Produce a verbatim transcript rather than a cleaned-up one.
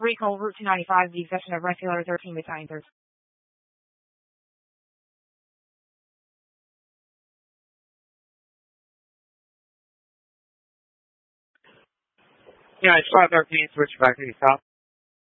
Recall Route two ninety-five, the section of regular thirteen Battalion third. Yeah, it's five thirteen, switch back to the south.